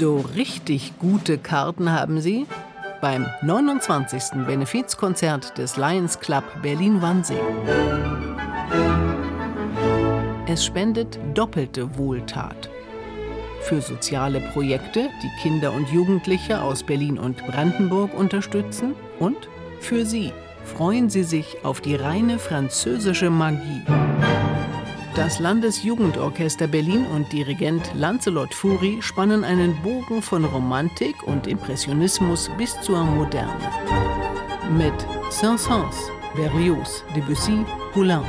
So richtig gute Karten haben Sie beim 29. Benefizkonzert des Lions Club Berlin-Wannsee. Es spendet doppelte Wohltat. Für soziale Projekte, die Kinder und Jugendliche aus Berlin und Brandenburg unterstützen. Und für Sie freuen Sie sich auf die reine französische Magie. Das Landesjugendorchester Berlin und Dirigent Lancelot Fury spannen einen Bogen von Romantik und Impressionismus bis zur Moderne. Mit Saint-Saëns, Berlioz, Debussy, Poulenc.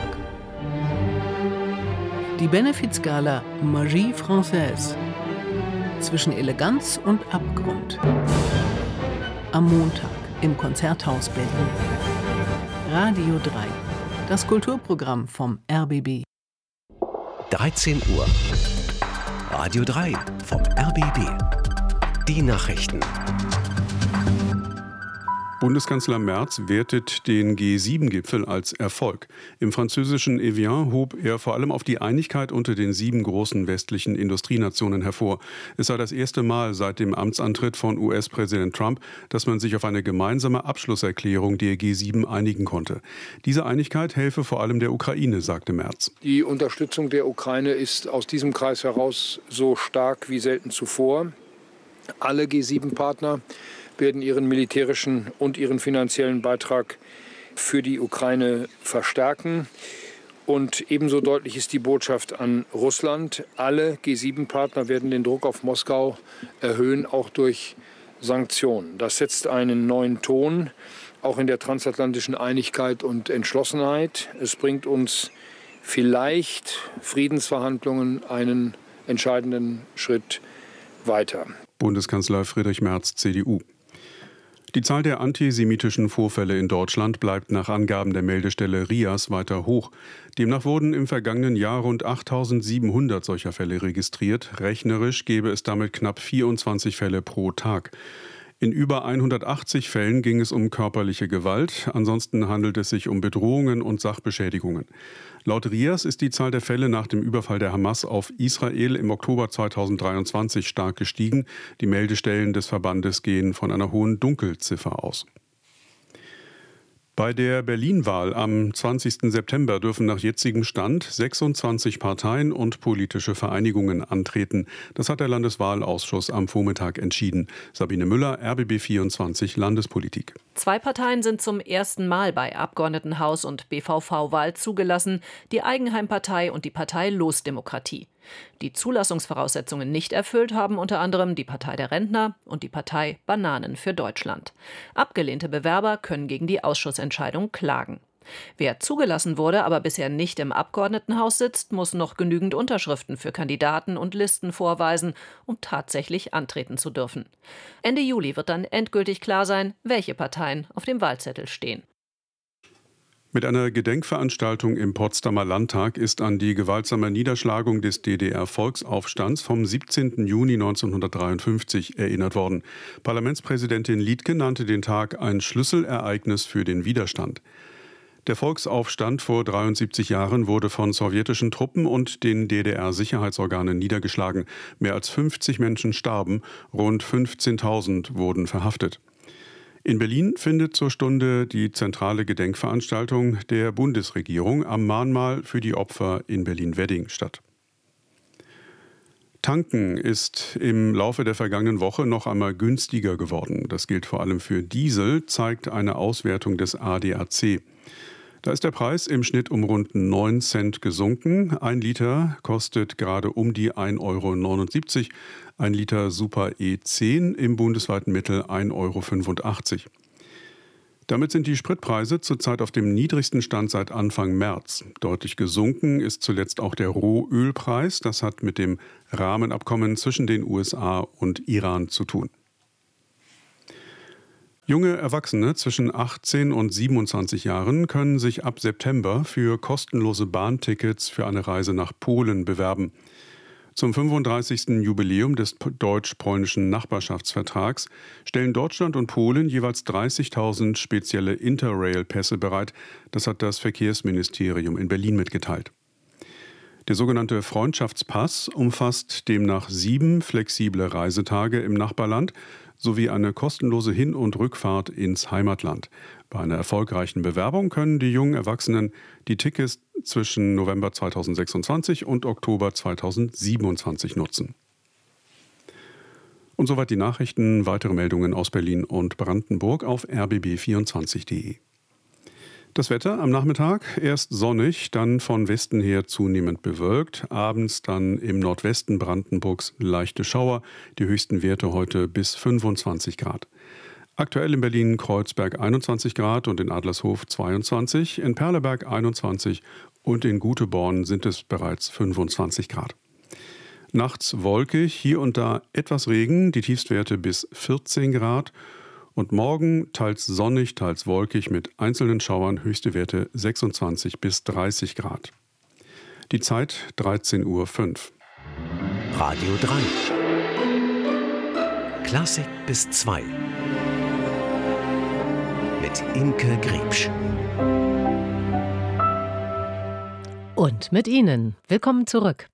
Die Benefizgala Magie Française. Zwischen Eleganz und Abgrund. Am Montag im Konzerthaus Berlin. Radio 3. Das Kulturprogramm vom RBB. 13 Uhr. Radio 3 vom RBB. Die Nachrichten. Bundeskanzler Merz wertet den G7-Gipfel als Erfolg. Im französischen Evian hob er vor allem auf die Einigkeit unter den 7 großen westlichen Industrienationen hervor. Es sei das erste Mal seit dem Amtsantritt von US-Präsident Trump, dass man sich auf eine gemeinsame Abschlusserklärung der G7 einigen konnte. Diese Einigkeit helfe vor allem der Ukraine, sagte Merz. Die Unterstützung der Ukraine ist aus diesem Kreis heraus so stark wie selten zuvor. Alle G7-Partner werden ihren militärischen und ihren finanziellen Beitrag für die Ukraine verstärken. Und ebenso deutlich ist die Botschaft an Russland. Alle G7-Partner werden den Druck auf Moskau erhöhen, auch durch Sanktionen. Das setzt einen neuen Ton, auch in der transatlantischen Einigkeit und Entschlossenheit. Es bringt uns vielleicht Friedensverhandlungen einen entscheidenden Schritt weiter. Bundeskanzler Friedrich Merz, CDU. Die Zahl der antisemitischen Vorfälle in Deutschland bleibt nach Angaben der Meldestelle RIAS weiter hoch. Demnach wurden im vergangenen Jahr rund 8.700 solcher Fälle registriert. Rechnerisch gäbe es damit knapp 24 Fälle pro Tag. In über 180 Fällen ging es um körperliche Gewalt. Ansonsten handelt es sich um Bedrohungen und Sachbeschädigungen. Laut RIAS ist die Zahl der Fälle nach dem Überfall der Hamas auf Israel im Oktober 2023 stark gestiegen. Die Meldestellen des Verbandes gehen von einer hohen Dunkelziffer aus. Bei der Berlin-Wahl am 20. September dürfen nach jetzigem Stand 26 Parteien und politische Vereinigungen antreten. Das hat der Landeswahlausschuss am Vormittag entschieden. Sabine Müller, RBB 24 Landespolitik. 2 Parteien sind zum ersten Mal bei Abgeordnetenhaus- und BVV-Wahl zugelassen, die Eigenheimpartei und die Partei Losdemokratie. Die Zulassungsvoraussetzungen nicht erfüllt haben unter anderem die Partei der Rentner und die Partei Bananen für Deutschland. Abgelehnte Bewerber können gegen die Ausschussentscheidung klagen. Wer zugelassen wurde, aber bisher nicht im Abgeordnetenhaus sitzt, muss noch genügend Unterschriften für Kandidaten und Listen vorweisen, um tatsächlich antreten zu dürfen. Ende Juli wird dann endgültig klar sein, welche Parteien auf dem Wahlzettel stehen. Mit einer Gedenkveranstaltung im Potsdamer Landtag ist an die gewaltsame Niederschlagung des DDR-Volksaufstands vom 17. Juni 1953 erinnert worden. Parlamentspräsidentin Liedtke nannte den Tag ein Schlüsselereignis für den Widerstand. Der Volksaufstand vor 73 Jahren wurde von sowjetischen Truppen und den DDR-Sicherheitsorganen niedergeschlagen. Mehr als 50 Menschen starben, rund 15.000 wurden verhaftet. In Berlin findet zur Stunde die zentrale Gedenkveranstaltung der Bundesregierung am Mahnmal für die Opfer in Berlin-Wedding statt. Tanken ist im Laufe der vergangenen Woche noch einmal günstiger geworden. Das gilt vor allem für Diesel, zeigt eine Auswertung des ADAC. Da ist der Preis im Schnitt um rund 9 Cent gesunken. 1 Liter kostet gerade um die 1,79 €. 1 Liter Super E10 im bundesweiten Mittel 1,85 €. Damit sind die Spritpreise zurzeit auf dem niedrigsten Stand seit Anfang März. Deutlich gesunken ist zuletzt auch der Rohölpreis. Das hat mit dem Rahmenabkommen zwischen den USA und Iran zu tun. Junge Erwachsene zwischen 18 und 27 Jahren können sich ab September für kostenlose Bahntickets für eine Reise nach Polen bewerben. Zum 35. Jubiläum des deutsch-polnischen Nachbarschaftsvertrags stellen Deutschland und Polen jeweils 30.000 spezielle Interrail-Pässe bereit. Das hat das Verkehrsministerium in Berlin mitgeteilt. Der sogenannte Freundschaftspass umfasst demnach 7 flexible Reisetage im Nachbarland sowie eine kostenlose Hin- und Rückfahrt ins Heimatland. Bei einer erfolgreichen Bewerbung können die jungen Erwachsenen die Tickets zwischen November 2026 und Oktober 2027 nutzen. Und soweit die Nachrichten. Weitere Meldungen aus Berlin und Brandenburg auf rbb24.de. Das Wetter am Nachmittag erst sonnig, dann von Westen her zunehmend bewölkt. Abends dann im Nordwesten Brandenburgs leichte Schauer. Die höchsten Werte heute bis 25 Grad. Aktuell in Berlin-Kreuzberg 21 Grad und in Adlershof 22, in Perleberg 21 und in Guteborn sind es bereits 25 Grad. Nachts wolkig, hier und da etwas Regen, die Tiefstwerte bis 14 Grad. Und morgen teils sonnig, teils wolkig mit einzelnen Schauern, höchste Werte 26 bis 30 Grad. Die Zeit 13:05 Uhr. Radio 3. Klassik bis 2. Mit Imke Griebsch. Und mit Ihnen. Willkommen zurück.